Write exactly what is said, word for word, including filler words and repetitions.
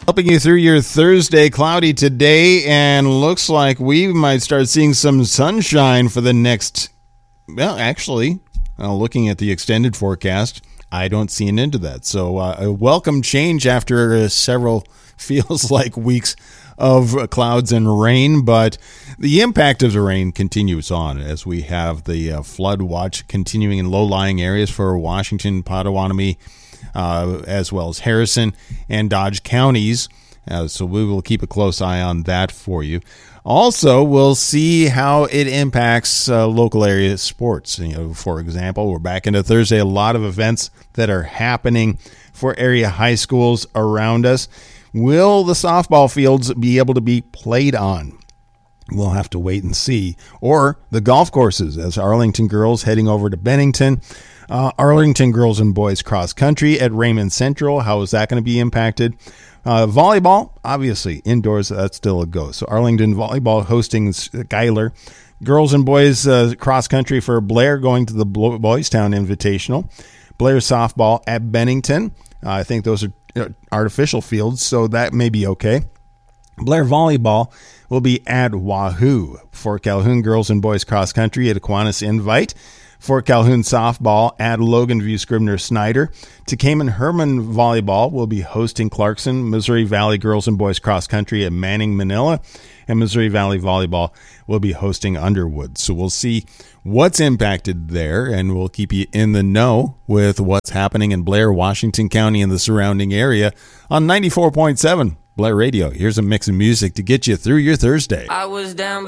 Helping you through your Thursday. Cloudy today, and looks like we might start seeing some sunshine for the next, well, actually, uh, looking at the extended forecast, I don't see an end to that. So uh, a welcome change after uh, several, feels like weeks of uh, clouds and rain, but the impact of the rain continues on as we have the uh, flood watch continuing in low-lying areas for Washington, Potawatomi, Uh, as well as Harrison and Dodge counties. Uh, so we will keep a close eye on that for you. Also, we'll see how it impacts uh, local area sports. You know, for example, we're back into Thursday. A lot of events that are happening for area high schools around us. Will the softball fields be able to be played on? We'll have to wait and see. Or the golf courses, as Arlington girls heading over to Bennington. Uh, Arlington girls and boys cross country at Raymond Central. How is that going to be impacted? Uh, volleyball, obviously, indoors, that's still a go. So Arlington volleyball hosting Schuyler. Girls and boys uh, cross country for Blair going to the Boys Town Invitational. Blair softball at Bennington. Uh, I think those are artificial fields, so that may be okay. Blair volleyball will be at Wahoo. Fort Calhoun girls and boys cross country at Aquinas Invite. Fort Calhoun softball at Logan View Scribner Snyder. Tecumseh Herman volleyball will be hosting Clarkson. Missouri Valley girls and boys cross country at Manning, Manila. And Missouri Valley volleyball will be hosting Underwood. So we'll see what's impacted there, and we'll keep you in the know with what's happening in Blair, Washington County, and the surrounding area on ninety-four point seven Blair Radio. Here's a mix of music to get you through your Thursday. I was down